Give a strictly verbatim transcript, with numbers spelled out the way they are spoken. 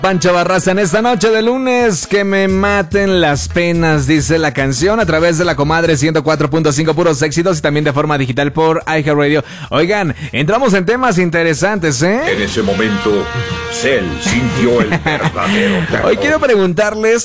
Pancho Barraza en esta noche de lunes, que me maten las penas, dice la canción, a través de la comadre ciento cuatro punto cinco puros éxitos y también de forma digital por iHeartRadio. Oigan, entramos en temas interesantes, ¿eh? En ese momento, Cell sintió el verdadero terror. Hoy quiero preguntarles